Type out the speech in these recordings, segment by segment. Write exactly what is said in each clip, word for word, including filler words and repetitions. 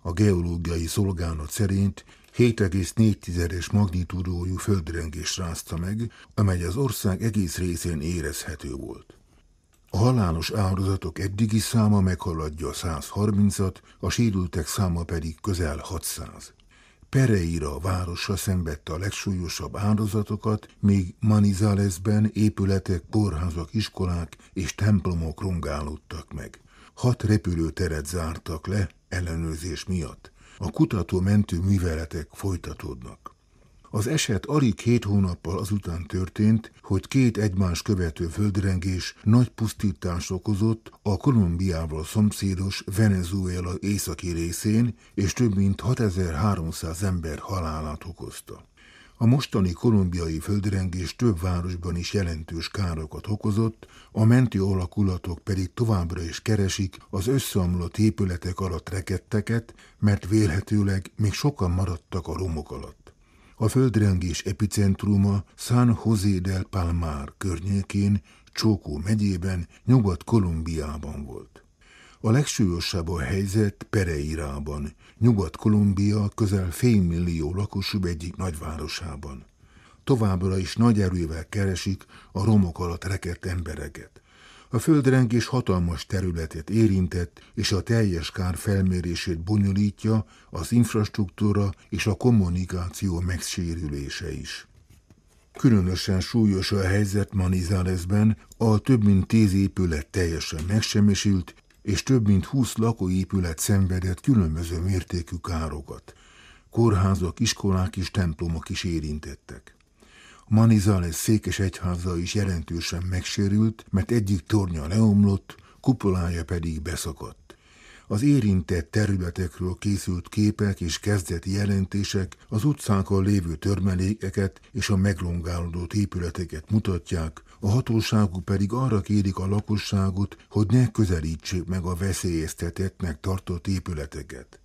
A geológiai szolgálat szerint hét egész négy magnitúdójú földrengés rázta meg, amely az ország egész részén érezhető volt. A halálos áldozatok eddigi száma meghaladja száz harmincat, a sérültek száma pedig közel hatszáz. Pereira városa szenvedte a legsúlyosabb áldozatokat, míg Manizalesben épületek, kórházak, iskolák és templomok rongálódtak meg. Hat repülőteret zártak le ellenőrzés miatt. A kutató-mentő műveletek folytatódnak. Az eset alig két hónappal azután történt, hogy két egymást követő földrengés nagy pusztítást okozott a Kolumbiával szomszédos Venezuela északi részén, és több mint hatezer-háromszáz ember halálát okozta. A mostani kolumbiai földrengés több városban is jelentős károkat okozott, a mentő alakulatok pedig továbbra is keresik az összeomlott épületek alatt rekedteket, mert vélhetőleg még sokan maradtak a romok alatt. A földrengés epicentruma San José del Palmar környékén, Chocó megyében, Nyugat-Kolumbiában volt. A legsúlyosabb a helyzet Pereirában, Nyugat-Kolumbia közel félmillió lakosú egyik nagyvárosában. Továbbra is nagy erővel keresik a romok alatt rekedt embereket. A földrengés hatalmas területet érintett, és a teljes kár felmérését bonyolítja az infrastruktúra és a kommunikáció megsérülése is. Különösen súlyos a helyzet Manizalesben, ahol több mint tíz épület teljesen megsemmisült, és több mint húsz lakóépület szenvedett különböző mértékű károkat. Kórházak, iskolák és templomok is érintettek. Manizales székesegyháza is jelentősen megsérült, mert egyik tornya leomlott, kupolája pedig beszakadt. Az érintett területekről készült képek és kezdeti jelentések az utcákon lévő törmelékeket és a megrongálódott épületeket mutatják, a hatóságok pedig arra kérik a lakosságot, hogy ne közelítsék meg a veszélyeztetettnek tartott épületeket.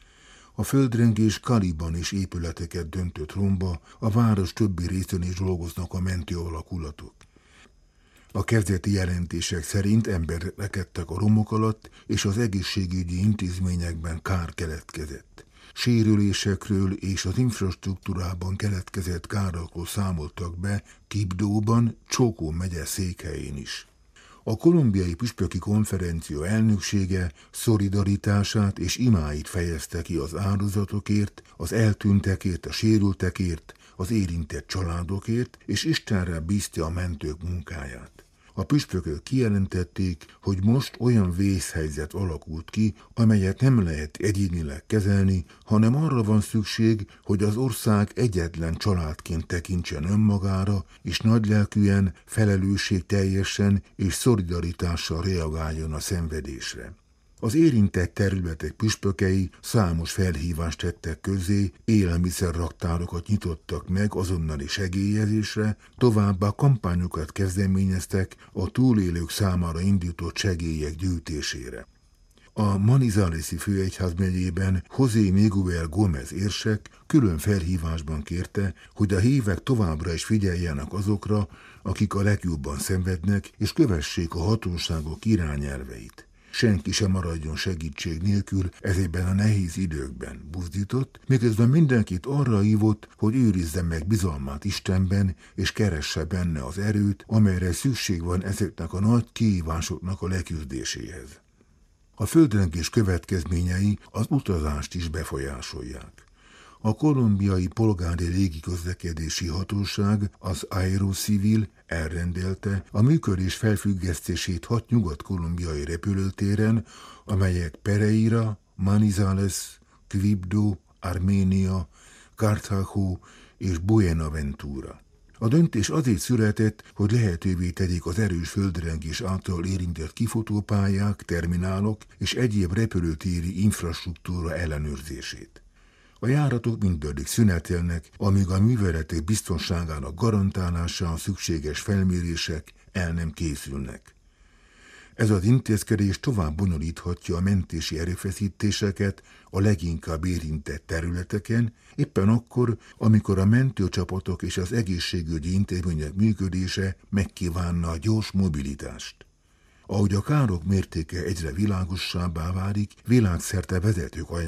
A földrengés Caliban is épületeket döntött romba, a város többi részén is dolgoznak a mentő alakulatok. A kezdeti jelentések szerint emberek rekedtek a romok alatt, és az egészségügyi intézményekben kár keletkezett. Sérülésekről és az infrastruktúrában keletkezett károkról számoltak be Quibdóban, Chocó megye székhelyén is. A kolumbiai püspöki konferencia elnöksége szolidaritását és imáit fejezte ki az áldozatokért, az eltűntekért, a sérültekért, az érintett családokért, és Istenre bízta a mentők munkáját. A püspökök kijelentették, hogy most olyan vészhelyzet alakult ki, amelyet nem lehet egyénileg kezelni, hanem arra van szükség, hogy az ország egyetlen családként tekintsen önmagára, és nagylelkűen, felelősségteljesen és szolidaritással reagáljon a szenvedésre. Az érintett területek püspökei számos felhívást tettek közzé, élelmiszerraktárokat nyitottak meg azonnali segélyezésre, továbbá kampányokat kezdeményeztek a túlélők számára indított segélyek gyűjtésére. A Manizalesi főegyház megyében José Miguel Gómez érsek külön felhívásban kérte, hogy a hívek továbbra is figyeljenek azokra, akik a legjobban szenvednek, és kövessék a hatóságok irányelveit. Senki sem maradjon segítség nélkül ezekben a nehéz időkben, buzdított, miközben mindenkit arra hívott, hogy őrizze meg bizalmát Istenben, és keresse benne az erőt, amelyre szükség van ezeknek a nagy kihívásoknak a leküzdéséhez. A földrengés következményei az utazást is befolyásolják. A kolumbiai polgári légiközlekedési hatóság, az Aerocivil elrendelte a működés felfüggesztését hat nyugat-kolumbiai repülőtéren, amelyek Pereira, Manizales, Quibdó, Armenia, Cartago és Buenaventura. A döntés azért született, hogy lehetővé tegyék az erős földrengés által érintett kifutópályák, terminálok és egyéb repülőtéri infrastruktúra ellenőrzését. A járatok mindaddig szünetelnek, amíg a műveletek biztonságának garantálására szükséges felmérések el nem készülnek. Ez az intézkedés tovább bonyolíthatja a mentési erőfeszítéseket a leginkább érintett területeken, éppen akkor, amikor a mentőcsapatok és az egészségügyi intézmények működése megkívánna a gyors mobilitást. Ahogy a károk mértéke egyre világosabbá válik, világszerte vezetők